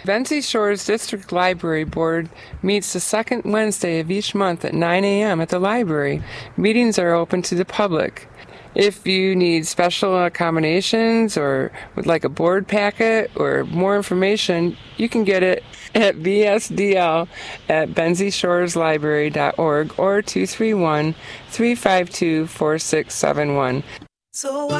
Benzie Shores District Library Board meets the second Wednesday of each month at 9 a.m. at the library. Meetings are open to the public. If you need special accommodations or would like a board packet or more information, you can get it at bsdl@benzieshoreslibrary.org or 231-352-4671.